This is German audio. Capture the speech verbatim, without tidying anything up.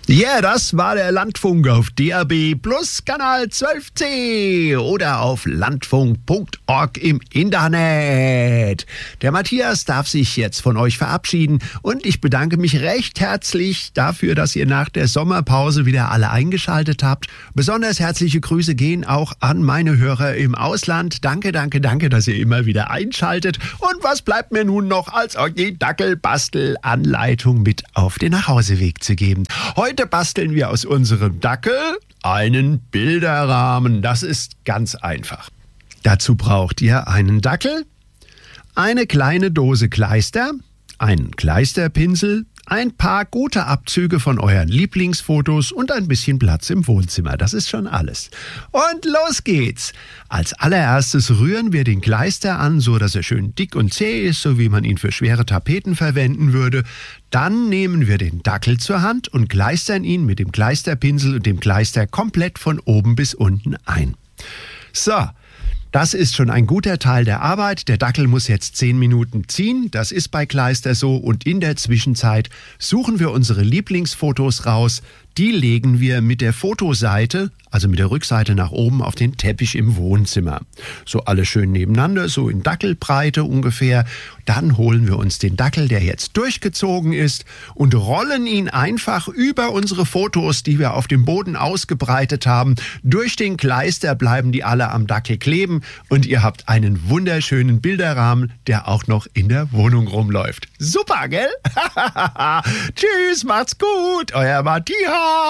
Ja, yeah, das war der Landfunk auf D A B plus Kanal zwölf C oder auf landfunk punkt org im Internet. Der Matthias darf sich jetzt von euch verabschieden und ich bedanke mich recht herzlich dafür, dass ihr nach der Sommerpause wieder alle eingeschaltet habt. Besonders herzliche Grüße gehen auch an meine Hörer im Ausland. Danke, danke, danke, dass ihr immer wieder einschaltet. Und was bleibt mir nun noch, als euch die Dackel-Bastel-Anleitung mit auf den Nachhauseweg zu geben. Heute basteln wir aus unserem Dackel einen Bilderrahmen. Das ist ganz einfach. Dazu braucht ihr einen Dackel, eine kleine Dose Kleister, einen Kleisterpinsel, ein paar gute Abzüge von euren Lieblingsfotos und ein bisschen Platz im Wohnzimmer. Das ist schon alles. Und los geht's! Als allererstes rühren wir den Kleister an, so dass er schön dick und zäh ist, so wie man ihn für schwere Tapeten verwenden würde. Dann nehmen wir den Dackel zur Hand und kleistern ihn mit dem Kleisterpinsel und dem Kleister komplett von oben bis unten ein. So. Das ist schon ein guter Teil der Arbeit. Der Dackel muss jetzt zehn Minuten ziehen. Das ist bei Kleister so. Und in der Zwischenzeit suchen wir unsere Lieblingsfotos raus. Die legen wir mit der Fotoseite, also mit der Rückseite nach oben, auf den Teppich im Wohnzimmer. So alle schön nebeneinander, so in Dackelbreite ungefähr. Dann holen wir uns den Dackel, der jetzt durchgezogen ist, und rollen ihn einfach über unsere Fotos, die wir auf dem Boden ausgebreitet haben. Durch den Kleister bleiben die alle am Dackel kleben und ihr habt einen wunderschönen Bilderrahmen, der auch noch in der Wohnung rumläuft. Super, gell? Tschüss, macht's gut, euer Matthias.